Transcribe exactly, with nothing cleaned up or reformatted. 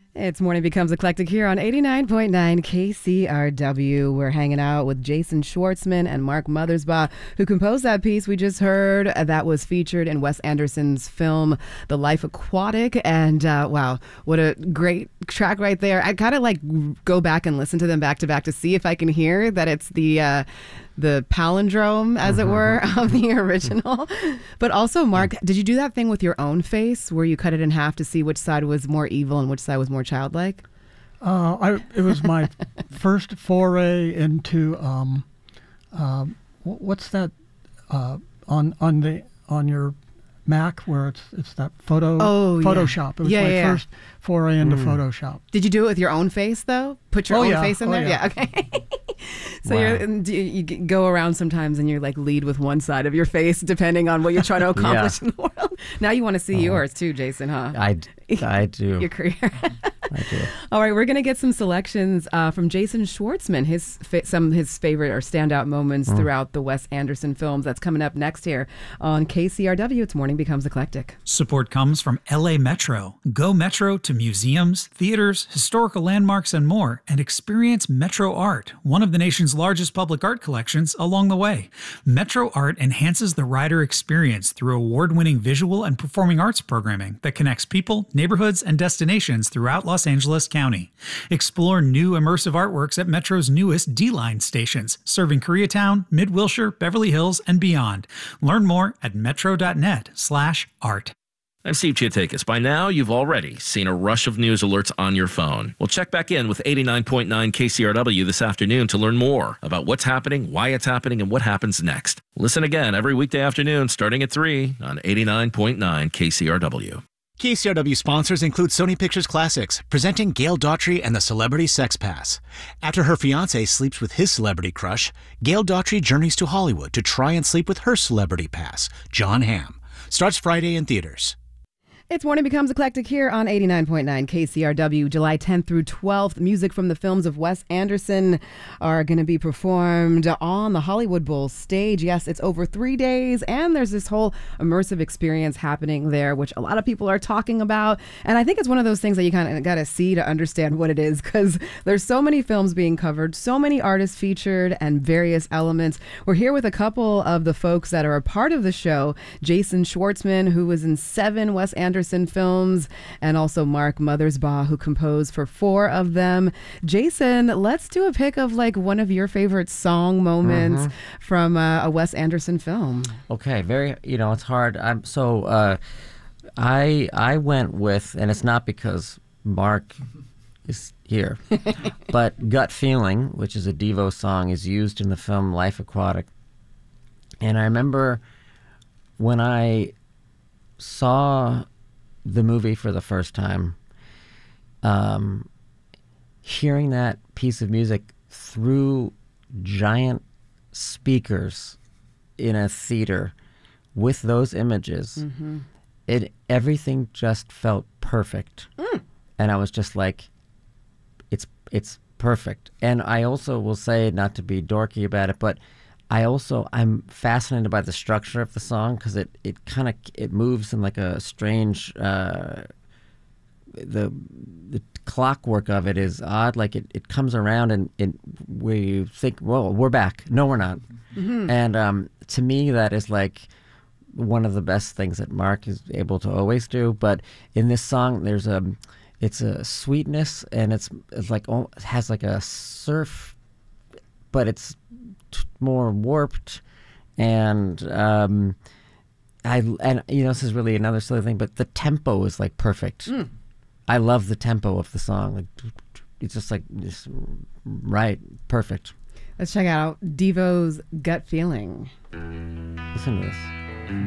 It's Morning Becomes Eclectic here on eighty-nine point nine K C R W. We're hanging out with Jason Schwartzman and Mark Mothersbaugh, who composed that piece we just heard that was featured in Wes Anderson's film, The Life Aquatic. And uh, wow, what a great track right there. I kind of like go back and listen to them back to back to see if I can hear that it's the... Uh, the palindrome, as mm-hmm. it were, of the original. But also, Mark, did you do that thing with your own face where you cut it in half to see which side was more evil and which side was more childlike? Uh, I, it was my first foray into, um, uh, what's that, uh, on on the on your Mac where it's it's that photo oh, Photoshop. Yeah. It was yeah, my yeah. first foray into mm. Photoshop. Did you do it with your own face, though? Put your oh, own yeah. face in oh, there? Yeah, yeah okay. So wow. you're, you, you go around sometimes and you're like lead with one side of your face depending on what you're trying to accomplish yeah. in the world. Now you want to see oh. yours too, Jason, huh? I, I do. Your career. I do. All right, we're going to get some selections uh, from Jason Schwartzman, his fa- some of his favorite or standout moments mm. throughout the Wes Anderson films. That's coming up next here on K C R W. It's Morning Becomes Eclectic. Support comes from L A Metro. Go Metro to museums, theaters, historical landmarks, and more, and experience Metro Art, one of the nation's largest public art collections, along the way. Metro Art enhances the rider experience through award-winning visual and performing arts programming that connects people, neighborhoods, and destinations throughout Los Angeles County. Explore new immersive artworks at Metro's newest D-Line stations, serving Koreatown, Mid-Wilshire, Beverly Hills, and beyond. Learn more at metro.net slash art. I'm Steve Chiatakis. By now, you've already seen a rush of news alerts on your phone. Well, check back in with eighty-nine point nine K C R W this afternoon to learn more about what's happening, why it's happening, and what happens next. Listen again every weekday afternoon starting at three on eighty-nine point nine K C R W. K C R W sponsors include Sony Pictures Classics, presenting Gail Daughtry and the Celebrity Sex Pass. After her fiancé sleeps with his celebrity crush, Gail Daughtry journeys to Hollywood to try and sleep with her celebrity pass, John Hamm. Starts Friday in theaters. It's Morning Becomes Eclectic here on eighty-nine point nine K C R W, July tenth through twelfth. Music from the films of Wes Anderson are going to be performed on the Hollywood Bowl stage. Yes, it's over three days, and there's this whole immersive experience happening there, which a lot of people are talking about. And I think it's one of those things that you kind of got to see to understand what it is, because there's so many films being covered, so many artists featured, and various elements. We're here with a couple of the folks that are a part of the show. Jason Schwartzman, who was in seven Wes Anderson films, and also Mark Mothersbaugh, who composed for four of them. Jason, let's do a pick of like one of your favorite song moments mm-hmm. from uh, a Wes Anderson film. Okay, very, you know, it's hard. I'm so, uh, I I went with, and it's not because Mark is here, but Gut Feeling, which is a Devo song, is used in the film Life Aquatic. And I remember when I saw the movie for the first time, um, hearing that piece of music through giant speakers in a theater with those images, mm-hmm. it everything just felt perfect. Mm. And I was just like, it's it's perfect. And I also will say, not to be dorky about it, but I also, I'm fascinated by the structure of the song because it, it kind of, it moves in like a strange, uh, the the clockwork of it is odd. Like it, it comes around and it, where you think, whoa, we're back. No, we're not. Mm-hmm. And um, to me, that is like one of the best things that Mark is able to always do. But in this song, there's a, it's a sweetness and it's, it's like, oh, it has like a surf, but it's more warped, and um, I and you know this is really another silly thing, but the tempo is like perfect. Mm. I love the tempo of the song. Like it's just like just right, perfect. Let's check out Devo's Gut Feeling. Listen to this.